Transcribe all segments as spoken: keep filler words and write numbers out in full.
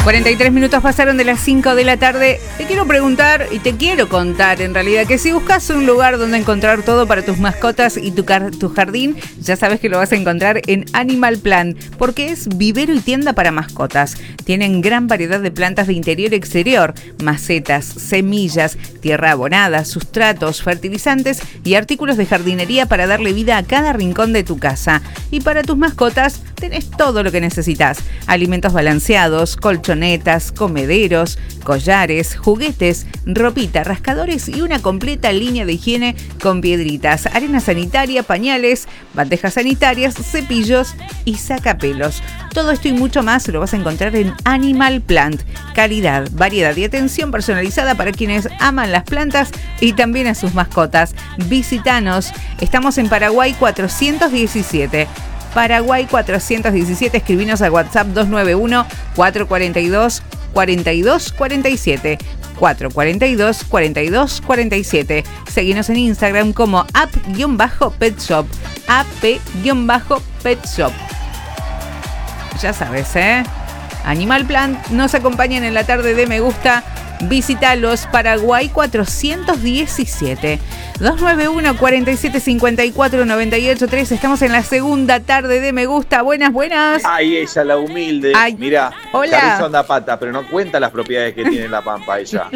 cuarenta y tres minutos pasaron de las cinco de la tarde. Te quiero preguntar y te quiero contar en realidad que si buscas un lugar donde encontrar todo para tus mascotas y tu, car- tu jardín, ya sabes que lo vas a encontrar en Animal Plant, porque es vivero y tienda para mascotas. Tienen gran variedad de plantas de interior y exterior, macetas, semillas, tierra abonada, sustratos, fertilizantes y artículos de jardinería para darle vida a cada rincón de tu casa. Y para tus mascotas tenés todo lo que necesitas: alimentos balanceados, colchonetas, comederos, collares, juguetes, ropita, rascadores y una completa línea de higiene con piedritas, arena sanitaria, pañales, bandejas sanitarias, cepillos y sacapelos. Todo esto y mucho más lo vas a encontrar en Animal Plant. Calidad, variedad y atención personalizada para quienes aman las plantas y también a sus mascotas. Visítanos. Estamos en Paraguay cuatrocientos diecisiete. Paraguay cuatrocientos diecisiete, escribinos al WhatsApp dos nueve uno, cuatro cuatro dos, cuatro dos cuatro siete, cuatro cuatro dos, cuatro dos cuatro siete. Seguinos en Instagram como app-petshop, app-petshop. Ya sabes, ¿eh? Animal Plant nos acompañan en la tarde de Me Gusta. Visítalos, Paraguay cuatrocientos diecisiete. dos nueve uno, cuatro siete cinco cuatro, nueve ocho tres. Estamos en la segunda tarde de Me Gusta. Buenas, buenas. Ay, ella, la humilde. Ay, mirá, hola. Carrizo anda pata, pero no cuenta las propiedades que tiene la pampa ella.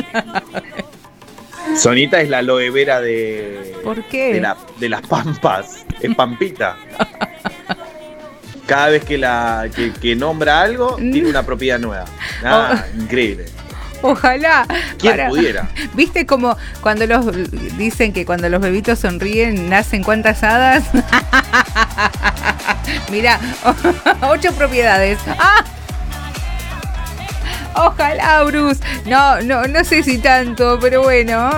Sonita es la aloe vera de... ¿Por qué? De, la, de las pampas. Es pampita. Cada vez que, la, que, que nombra algo, tiene una propiedad nueva. Ah, oh. Increíble. Ojalá. ¿Quién Para, pudiera? ¿Viste como cuando los dicen que cuando los bebitos sonríen nacen cuántas hadas? Mira, ocho propiedades. ¡Ah! Ojalá, Bruce. No, no, no sé si tanto, pero bueno.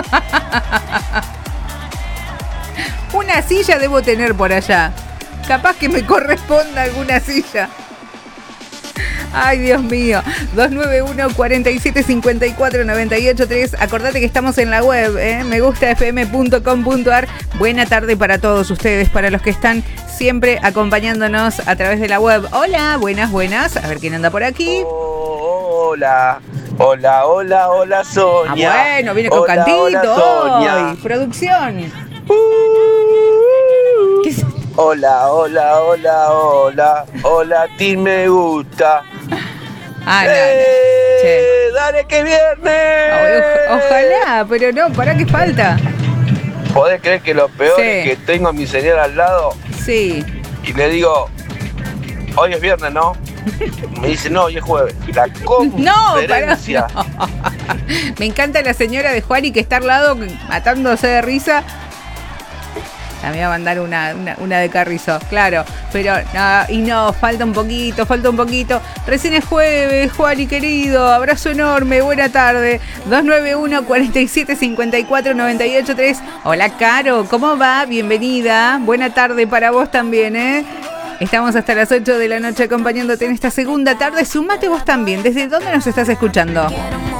Una silla debo tener por allá. Capaz que me corresponda alguna silla. Ay, Dios mío. dos nueve uno, cuatro siete cinco cuatro, nueve ocho tres. Acordate que estamos en la web, ¿eh? me gusta f m punto com punto a r. Buena tarde para todos ustedes, para los que están siempre acompañándonos a través de la web. Hola, buenas, buenas. A ver quién anda por aquí. Oh, hola, hola, hola, hola, Sonia. Ah, bueno, viene con hola, cantito. hola, Sonia. Hoy. Producción. Uh, hola, hola, hola, hola, hola, ti me gusta. Ah, no, ¡Eh! no. Che. ¡Dale que viernes! O- ojalá, pero no, ¿para qué falta? ¿Podés creer que lo peor Sí. es que tengo a mi señora al lado Sí. y le digo, hoy es viernes, ¿no? Me dice, no, hoy es jueves. La No, conferencia. pará, no. Me encanta la señora de Juani que está al lado matándose de risa. Ya me iba a mandar una, una, una de Carrizo, claro. Pero, no, y no, falta un poquito, falta un poquito. Recién es jueves, Juani querido. Abrazo enorme, buena tarde. dos nueve uno, cuatro siete cinco cuatro, nueve ocho tres. Hola, Caro, ¿cómo va? Bienvenida. Buena tarde para vos también, ¿eh? Estamos hasta las ocho de la noche acompañándote en esta segunda tarde. Sumate vos también. ¿Desde dónde nos estás escuchando?